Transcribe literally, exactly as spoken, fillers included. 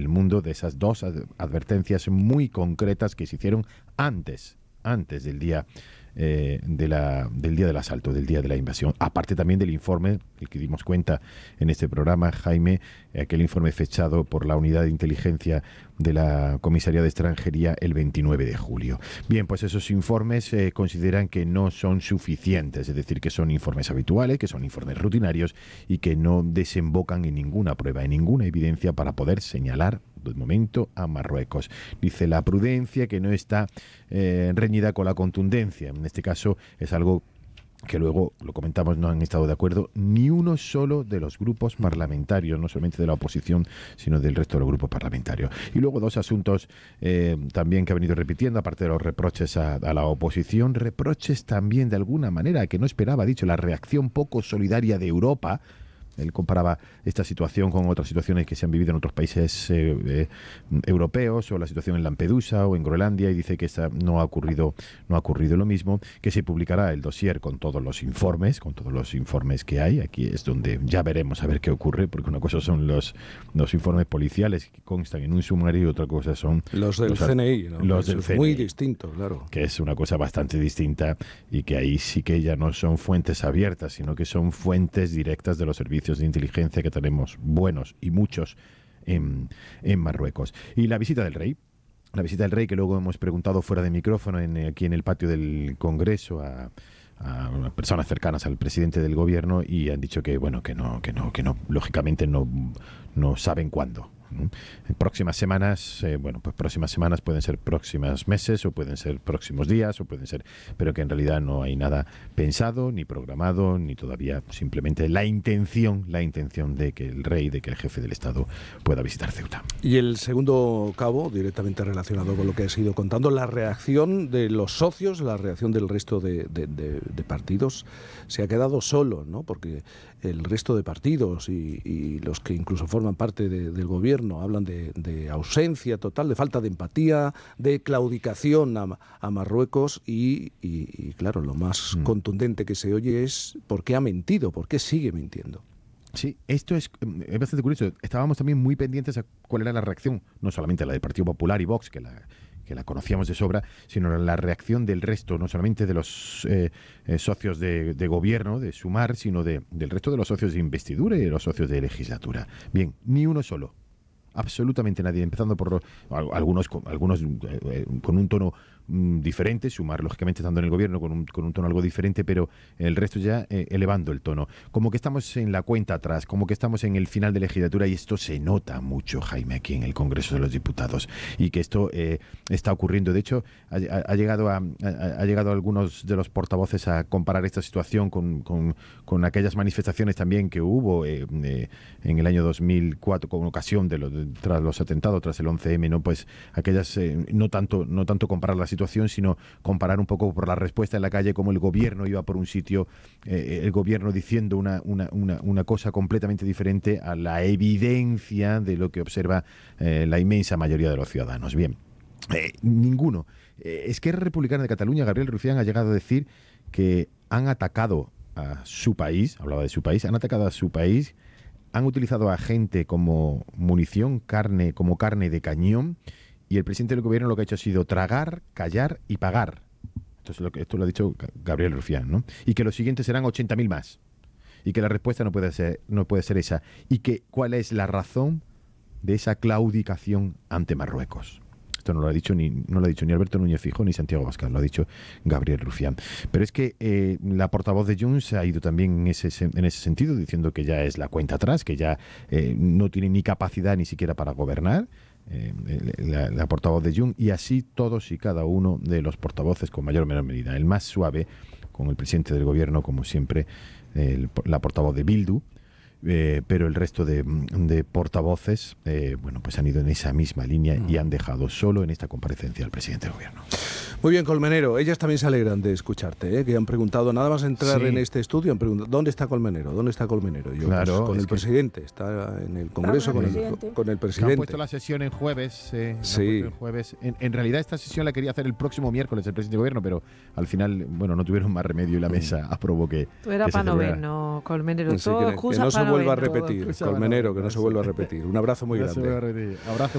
mundo de esas dos advertencias muy concretas que se hicieron antes, antes del día Eh, de la, del día del asalto, del día de la invasión. Aparte también del informe, el que dimos cuenta en este programa, Jaime, aquel informe fechado por la Unidad de Inteligencia de la Comisaría de Extranjería el veintinueve de julio. Bien, pues esos informes eh, consideran que no son suficientes, es decir, que son informes habituales, que son informes rutinarios y que no desembocan en ninguna prueba, en ninguna evidencia para poder señalar de momento a Marruecos. Dice la prudencia que no está eh, reñida con la contundencia. En este caso es algo que luego, lo comentamos, no han estado de acuerdo ni uno solo de los grupos parlamentarios, no solamente de la oposición, sino del resto de los grupos parlamentarios. Y luego dos asuntos eh, también que ha venido repitiendo, aparte de los reproches a, a la oposición, reproches también de alguna manera que no esperaba, dicho, la reacción poco solidaria de Europa. Él comparaba esta situación con otras situaciones que se han vivido en otros países eh, eh, europeos, o la situación en Lampedusa o en Groenlandia, y dice que esta no ha ocurrido, no ha ocurrido lo mismo, que se publicará el dossier con todos los informes, con todos los informes que hay. Aquí es donde ya veremos a ver qué ocurre, porque una cosa son los, los informes policiales que constan en un sumario y otra cosa son los del los, C N I, ¿no? Los Eso del es C N I, muy distinto, claro. Que es una cosa bastante distinta, y que ahí sí que ya no son fuentes abiertas, sino que son fuentes directas de los servicios de inteligencia que tenemos buenos y muchos en, en Marruecos. Y la visita del rey, la visita del rey que luego hemos preguntado fuera de micrófono en, aquí en el patio del Congreso a, a personas cercanas al presidente del gobierno, y han dicho que bueno, que no, que no, que no, lógicamente no, no saben cuándo. En próximas semanas, eh, bueno, pues próximas semanas pueden ser próximos meses, o pueden ser próximos días, o pueden ser, pero que en realidad no hay nada pensado, ni programado, ni todavía, simplemente la intención, la intención de que el rey, de que el jefe del Estado pueda visitar Ceuta. Y el segundo cabo, directamente relacionado con lo que has ido contando, la reacción de los socios, la reacción del resto de, de, de, de partidos, se ha quedado solo, ¿no? Porque el resto de partidos y, y los que incluso forman parte de, del gobierno hablan de, de ausencia total, de falta de empatía, de claudicación a, a Marruecos y, y, y, claro, lo más mm. contundente que se oye es ¿por qué ha mentido? ¿Por qué sigue mintiendo? Sí, esto es, es bastante curioso. Estábamos también muy pendientes a cuál era la reacción, no solamente la del Partido Popular y Vox, que la... que la conocíamos de sobra, sino la reacción del resto, no solamente de los eh, eh, socios de, de gobierno, de Sumar, sino de, del resto de los socios de investidura y de los socios de legislatura. Bien, ni uno solo, absolutamente nadie, empezando por algunos, algunos eh, con un tono mm, diferente, Sumar lógicamente estando en el gobierno con un, con un tono algo diferente, pero el resto ya eh, elevando el tono, como que estamos en la cuenta atrás, como que estamos en el final de legislatura, y esto se nota mucho, Jaime, aquí en el Congreso de los Diputados, y que esto eh, está ocurriendo. De hecho, ha, ha llegado a, ha, ha llegado algunos de los portavoces a comparar esta situación con, con, con aquellas manifestaciones también que hubo eh, eh, en el año dos mil cuatro con ocasión de los tras los atentados, tras el once eme, ¿no? Pues aquellas, eh, no tanto no tanto comparar la situación, sino comparar un poco por la respuesta en la calle, como el gobierno iba por un sitio, eh, el gobierno diciendo una, una, una, una cosa completamente diferente a la evidencia de lo que observa eh, la inmensa mayoría de los ciudadanos. Bien, eh, ninguno. Eh, Esquerra Republicana de Cataluña, Gabriel Rufián, ha llegado a decir que han atacado a su país, hablaba de su país, han atacado a su país, han utilizado a gente como munición, carne como carne de cañón, y el presidente del gobierno lo que ha hecho ha sido tragar, callar y pagar. Esto, es lo que, esto lo ha dicho Gabriel Rufián, ¿no? Y que los siguientes serán ochenta mil más. Y que la respuesta no puede ser, no puede ser esa. Y que cuál es la razón de esa claudicación ante Marruecos. Esto no lo ha dicho ni no lo ha dicho ni Alberto Núñez Feijóo ni Santiago Abascal, lo ha dicho Gabriel Rufián. Pero es que eh, la portavoz de Junts ha ido también en ese en ese sentido, diciendo que ya es la cuenta atrás, que ya eh, no tiene ni capacidad ni siquiera para gobernar. Eh, la, la portavoz de Junts, y así todos y cada uno de los portavoces con mayor o menor medida. El más suave con el presidente del gobierno, como siempre, el, la portavoz de Bildu. Eh, pero el resto de, de portavoces eh, bueno, pues han ido en esa misma línea y han dejado solo en esta comparecencia al presidente del gobierno. Muy bien, Colmenero, ellas también se alegran de escucharte, ¿eh? Que han preguntado, nada más entrar sí. en este estudio, han preguntado, ¿dónde está Colmenero? ¿Dónde está Colmenero? Yo, claro, pues, con el que... presidente, está en el Congreso con el, con el presidente. Han puesto la sesión en jueves. Eh, sí. En, jueves. En, en realidad esta sesión la quería hacer el próximo miércoles el presidente del gobierno, pero al final, bueno, no tuvieron más remedio y la mesa aprobó que... Tú eras para noveno, Colmenero. Sí, que, que no se vuelva a repetir, Colmenero, que no se vuelva a repetir. Un abrazo muy grande. Abrazo.